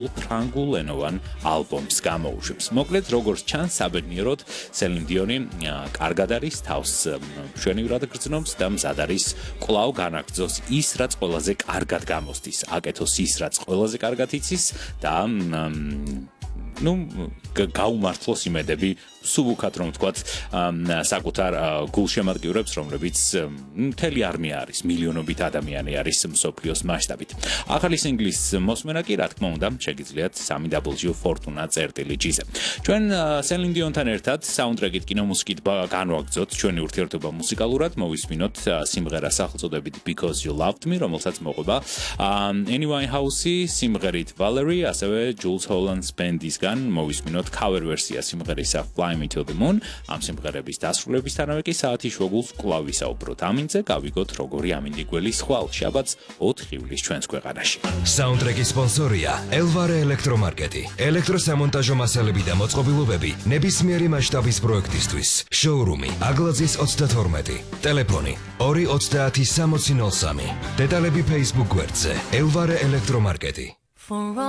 ფრანგულენოვან ალბომს გამოუშვებს. მოკლედ, როგორც ჩანს, საბედნიეროდ სელინ დიონი კარგად არის თავს მშვენივრად გრძნობს და მზად არის კვლავ განაგრძოს ის, რაც ყველაზე კარგად გამოსდის, აკეთოს ის, რაც ყველაზე კარგად იცის და გაუმართლოს იმედები სუბუქად რომ ვთქვათ საკუთარ გულშემატკივრებს, რომლებიც მთელი არმია არის, მილიონობით ადამიანი არის მსოფლიოს მასშტაბით. ახალი სინგლის მოსმენა კი, რა თქმა უნდა, შეგიძლიათ www.fortuna.gr-ზე. ჩვენ სელინ დიონთან ერთად საუნდტრეკით კინომუსიკით განვაგრძოთ ჩვენი ურთიერთობა მუსიკალურად, მოვისმინოთ სიმღერა სახელწოდებით Because You Loved Me, რომელსაც მოყვება Amy Winehouse-ი სიმღერით Valerie, ასევე Jools Holland's band-ისგან მოვისმინოთ cover ვერსია სიმღერისა Fly Me to the Moon. ამ სიმღერების დასრულებისთანავე კი საათი შუაგულს კვლავ ვისაუბროთ ამინდზე, გავიგოთ როგორი ამინდიგველი ხვალ შაბათს 4 ივლისს ჩვენს ქვეყანაში. საუნდტრეკის სპონსორია Elvare ელექტრომარკეტი. ელექტროსამონტაჟო მასალები და მოწყობილობები ნებისმიერი მასშტაბის პროექტისთვის. შოურუმი აგლაძის 32. ტელეფონი 230 6003. დეტალები Facebook გვერდზე Elvare ელექტრომარკეტი.